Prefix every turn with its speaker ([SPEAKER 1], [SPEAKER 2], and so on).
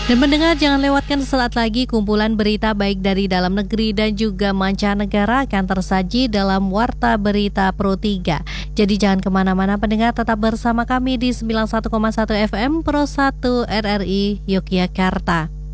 [SPEAKER 1] Dan pendengar, jangan lewatkan sesaat lagi kumpulan berita baik dari dalam negeri dan juga mancanegara akan tersaji dalam Warta Berita Pro 3. Jadi jangan kemana-mana pendengar, tetap bersama kami di 91,1 FM Pro 1 RRI Yogyakarta.